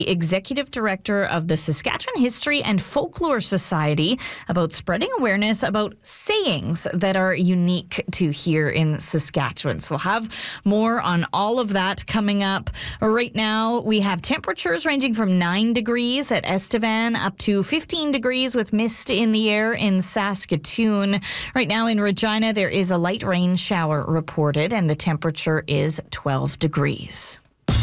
Executive Director of the Saskatchewan History and Folklore Society, about spreading awareness about sayings that are unique to here in Saskatchewan. So we'll have more on all of that coming up. Right now, we have temperatures ranging from 9 degrees at Estevan up to 15 degrees with mist in the air in Saskatoon. Right now in Regina, there is a light rain shower reported, and the temperature is 12 degrees.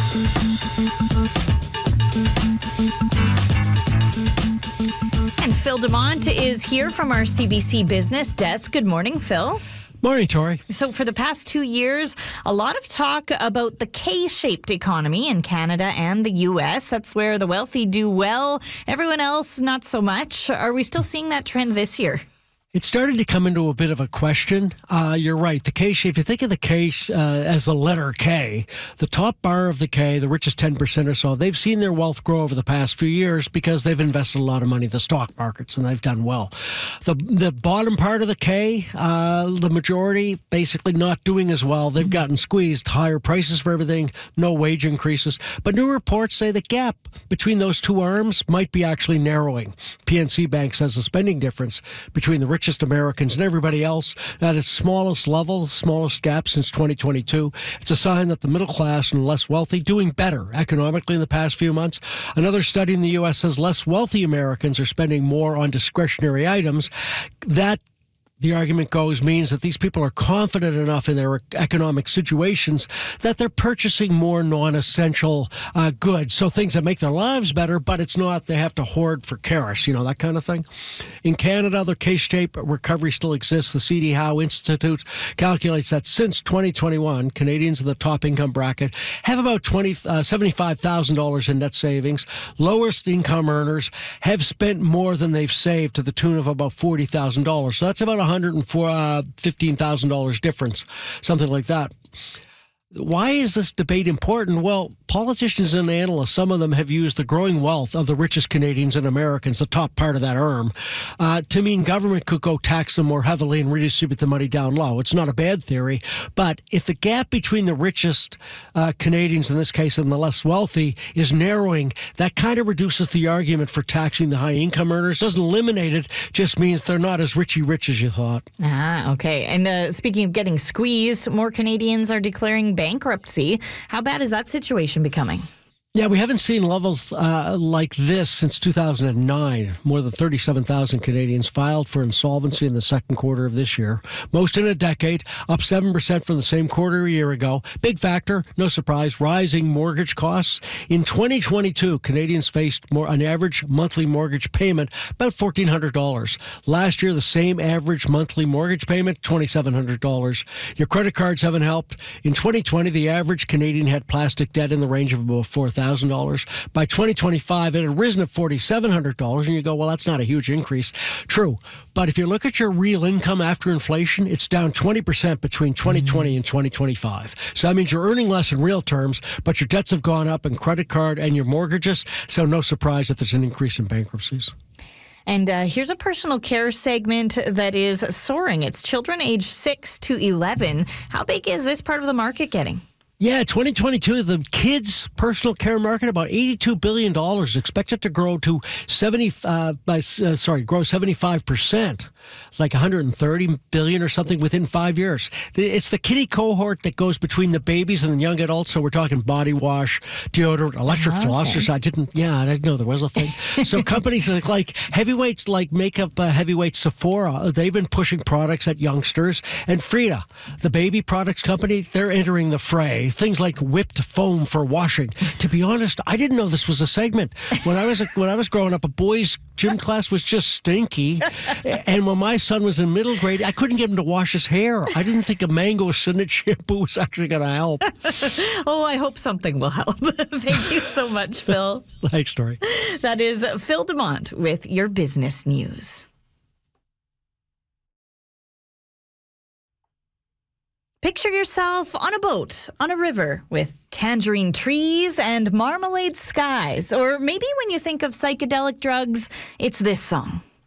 And Phil Demont is here from our CBC Business Desk. Good morning, Phil. Morning, Tori. So for the past 2 years, a lot of talk about the K-shaped economy in Canada and the U.S. That's where the wealthy do well, everyone else not so much. Are we still seeing that trend this year? It's starting to come into a bit of a question. You're right. The K-shape, if you think of the K as a letter K, the top bar of the K, the richest 10% or so, they've seen their wealth grow over the past few years because they've invested a lot of money in the stock markets and they've done well. The bottom part of the K, the majority, basically not doing as well. They've gotten squeezed, higher prices for everything, no wage increases. But new reports say the gap between those two arms might be actually narrowing. PNC Bank says the spending difference between the richest Americans and everybody else at its smallest level, smallest gap since 2022. It's a sign that the middle class and less wealthy doing better economically in the past few months. Another study in the U.S. says less wealthy Americans are spending more on discretionary items. That, the argument goes, means that these people are confident enough in their economic situations that they're purchasing more non-essential goods. So things that make their lives better, but it's not they have to hoard for cash, that kind of thing. In Canada, the K-shaped recovery still exists. The C.D. Howe Institute calculates that since 2021, Canadians in the top income bracket have about $75,000 in net savings. Lowest income earners have spent more than they've saved, to the tune of about $40,000. So that's about $115,000 difference, something like that. Why is this debate important? Well, politicians and analysts, some of them have used the growing wealth of the richest Canadians and Americans, the top part of that arm, to mean government could go tax them more heavily and redistribute the money down low. It's not a bad theory, but if the gap between the richest Canadians, in this case, and the less wealthy is narrowing, that kind of reduces the argument for taxing the high-income earners. Doesn't eliminate it, just means they're not as richy-rich as you thought. Okay. And speaking of getting squeezed, more Canadians are declaring bankruptcy. How bad is that situation becoming? Yeah, we haven't seen levels like this since 2009. More than 37,000 Canadians filed for insolvency in the second quarter of this year. Most in a decade, up 7% from the same quarter a year ago. Big factor, no surprise, rising mortgage costs. In 2022, Canadians faced an average monthly mortgage payment about $1,400. Last year, the same average monthly mortgage payment, $2,700. Your credit cards haven't helped. In 2020, the average Canadian had plastic debt in the range of about $4,000. By 2025, it had risen to $4,700, and you go, well, that's not a huge increase. True, but if you look at your real income after inflation, it's down 20% between 2020 and 2025. So that means you're earning less in real terms, but your debts have gone up in credit card and your mortgages, so no surprise that there's an increase in bankruptcies. And here's a personal care segment that is soaring. It's children aged 6 to 11. How big is this part of the market getting? Yeah, 2022, the kids' personal care market, about $82 billion, expected to grow to 75%, like $130 billion or something within 5 years. It's the kiddie cohort that goes between the babies and the young adults. So we're talking body wash, deodorant, electric flossers. I didn't know there was a thing. So companies like heavyweights, like makeup heavyweight Sephora, they've been pushing products at youngsters. And Frida, the baby products company, they're entering the fray. Things like whipped foam for washing. To be honest, I didn't know this was a segment. When I was growing up, a boys' gym class was just stinky. And when my son was in middle grade, I couldn't get him to wash his hair. I didn't think a mango Sinnet shampoo was actually going to help. Oh, I hope something will help. Thank you so much, Phil. Thanks, Tori. That is Phil Demont with your business news. Picture yourself on a boat, on a river, with tangerine trees and marmalade skies. Or maybe when you think of psychedelic drugs, it's this song.